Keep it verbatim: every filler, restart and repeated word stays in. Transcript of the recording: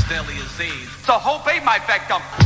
deadly as AIDS. So hope ain't my victim.